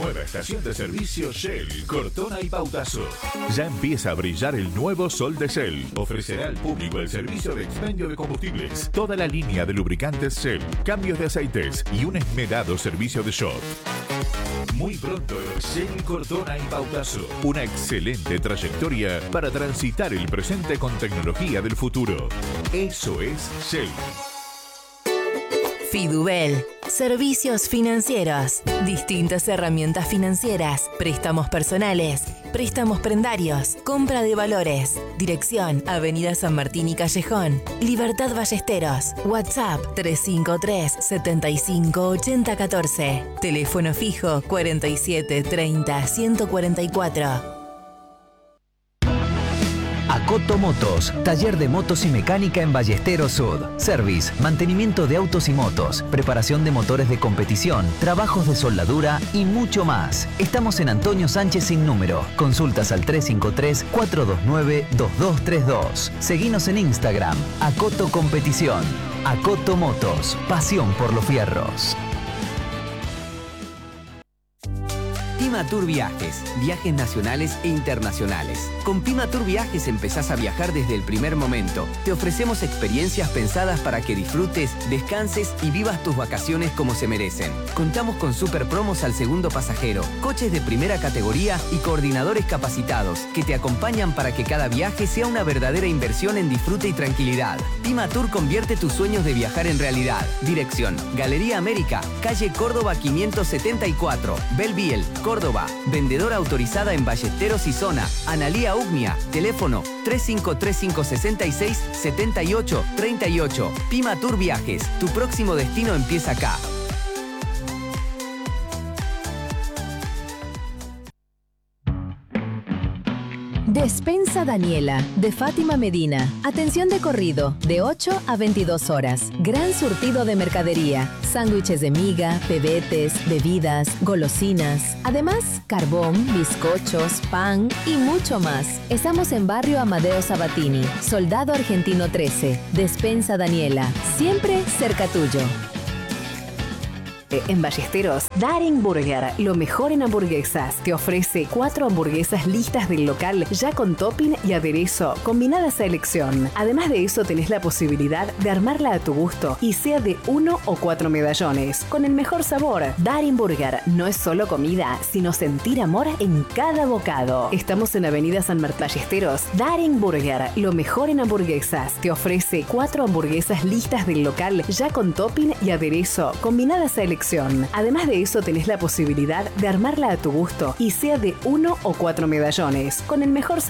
Nueva estación de servicio Shell, Cortona y Pautazo. Ya empieza a brillar el nuevo sol de Shell. Ofrecerá al público el servicio de expendio de combustibles, toda la línea de lubricantes Shell, cambios de aceites y un esmerado servicio de shop. Muy pronto, Shell, Cortona y Pautazo. Una excelente trayectoria para transitar el presente con tecnología del futuro. Eso es Shell. Fidubel. Servicios financieros. Distintas herramientas financieras. Préstamos personales. Préstamos prendarios. Compra de valores. Dirección: Avenida San Martín y Callejón. Libertad Ballesteros. WhatsApp: 353 75 80 14. Teléfono fijo: 47 30 144. Acoto Motos, taller de motos y mecánica en Ballesteros Sud. Service, mantenimiento de autos y motos, preparación de motores de competición, trabajos de soldadura y mucho más. Estamos en Antonio Sánchez sin número. Consultas al 353-429-2232. Seguinos en Instagram, Acoto Competición. Acoto Motos, pasión por los fierros. Pimatur Viajes, viajes nacionales e internacionales. Con Pimatur Viajes empezás a viajar desde el primer momento. Te ofrecemos experiencias pensadas para que disfrutes, descanses y vivas tus vacaciones como se merecen. Contamos con super promos al segundo pasajero, coches de primera categoría y coordinadores capacitados que te acompañan para que cada viaje sea una verdadera inversión en disfrute y tranquilidad. Pimatur convierte tus sueños de viajar en realidad. Dirección: Galería América, calle Córdoba 574, Belviel, Córdoba. Vendedora autorizada en Ballesteros y zona. Analía Ugmia. Teléfono: 353566 7838. Pimatur Viajes. Tu próximo destino empieza acá. Despensa Daniela, de Fátima Medina. Atención de corrido, de 8 a 22 horas. Gran surtido de mercadería. Sándwiches de miga, pebetes, bebidas, golosinas. Además, carbón, bizcochos, pan y mucho más. Estamos en Barrio Amadeo Sabatini, Soldado Argentino 13. Despensa Daniela, siempre cerca tuyo. En Ballesteros, Daring Burger, lo mejor en hamburguesas. Te ofrece 4 hamburguesas listas del local, ya con topping y aderezo, combinadas a elección. Además de eso, tenés la posibilidad de armarla a tu gusto y sea de 1 o 4 medallones, con el mejor sabor. Daring Burger no es solo comida, sino sentir amor en cada bocado. Estamos en Avenida San Martín. Ballesteros, Daring Burger, lo mejor en hamburguesas. Te ofrece 4 hamburguesas listas del local, ya con topping y aderezo, combinadas a elección. Además de eso, tenés la posibilidad de armarla a tu gusto y sea de 1 o 4 medallones, con el mejor sabor.